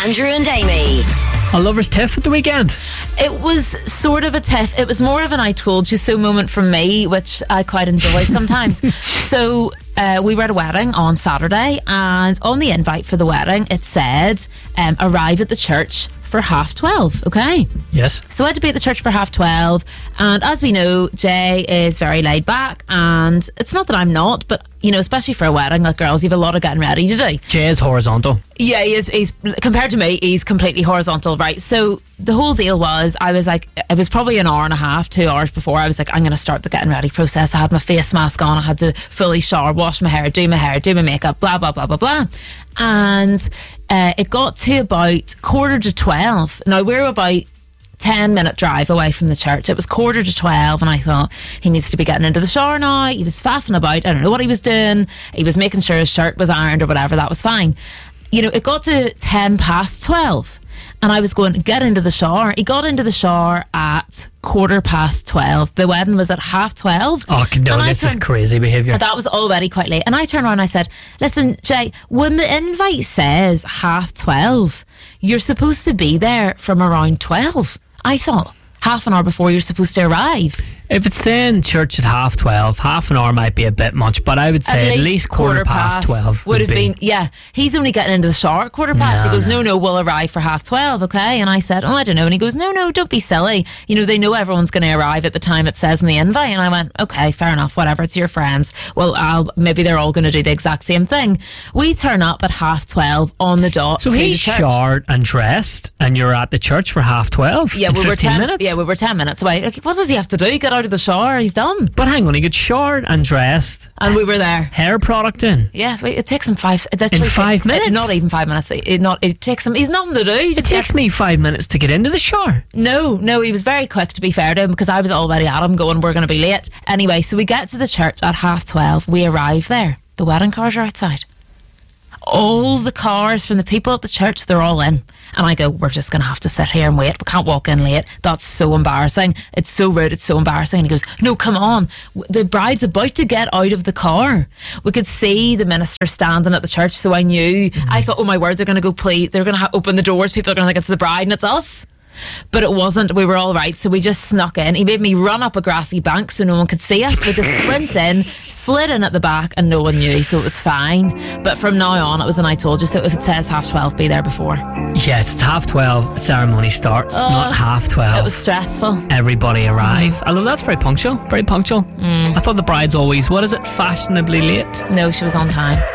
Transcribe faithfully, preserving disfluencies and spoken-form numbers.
Andrew and Amy. A lover's tiff at the weekend. It was sort of a tiff. It was more of an I told you so moment from me, which I quite enjoy sometimes. So uh, we were at a wedding on Saturday, and on the invite for the wedding it said um, arrive at the church for half twelve. Okay. Yes. So I had to be at the church for half twelve, and as we know, Jay is very laid back, and it's not that I'm not, but you know, especially for a wedding, like girls, you have a lot of getting ready to do. Jay is horizontal. Yeah, he is. He's compared to me, he's completely horizontal, right? So the whole deal was, I was like, it was probably an hour and a half, two hours before I was like, I'm going to start the getting ready process. I had my face mask on, I had to fully shower, wash my hair, do my hair, do my makeup, blah blah blah blah blah, and uh, it got to about quarter to twelve. Now we're about ten minute drive away from the church. It was quarter to twelve, and I thought, he needs to be getting into the shower now. He was faffing about, I don't know what he was doing. He was making sure his shirt was ironed or whatever. That was fine. You know, it got to ten past twelve, and I was going, get into the shower. He got into the shower at quarter past twelve. The wedding was at half twelve. Oh no, this turned, is crazy behaviour. That was already quite late. And I turned around and I said, listen, Jay, when the invite says half twelve, you're supposed to be there from around twelve. I thought half an hour before you're supposed to arrive. If it's saying church at half twelve, half an hour might be a bit much, but I would say at least, at least quarter, quarter past, past twelve would, would have be. been. Yeah, he's only getting into the shower at quarter past. No, he goes, no. no, no, we'll arrive for half twelve, okay? And I said, oh, I don't know. And he goes, no, no, don't be silly. You know, they know everyone's going to arrive at the time it says in the invite. And I went, okay, fair enough, whatever. It's your friends. Well, I'll maybe they're all going to do the exact same thing. We turn up at half twelve on the dot. So he's showered and dressed, and you're at the church for half twelve. Yeah, we were ten minutes. Yeah, we were ten minutes away. Like, what does he have to do? Get out of the shower? He's done. But hang on, he got showered and dressed, and we were there. Hair product in. Yeah, it takes him five. It in five take, minutes. It, not even five minutes. It not. It takes him. He's nothing to do. He it just takes gets, me five minutes to get into the shower. No, no, he was very quick, to be fair to him, because I was already at him going, we're going to be late. Anyway, so we get to the church at half twelve. We arrive there. The wedding cars are outside. All the cars from the people at the church, they're all in. And I go, we're just going to have to sit here and wait. We can't walk in late. That's so embarrassing. It's so rude. It's so embarrassing. And he goes, no, come on. The bride's about to get out of the car. We could see the minister standing at the church, so I knew. Mm-hmm. I thought, oh my word, they're going to go play. They're going to ha- open the doors. People are going to think it's the bride and it's us. But it wasn't. We were all right, so we just snuck in. He made me run up a grassy bank so no one could see us. We just sprint in, slid in at the back, and no one knew, so it was fine. But from now on, it was an I told you so. If it says half twelve, be there before. Yes, it's half twelve. Ceremony starts, uh, not half twelve. It was stressful. Everybody arrive. Mm. I love that's very punctual. Very punctual. Mm. I thought the bride's always, what is it, fashionably late? No, she was on time.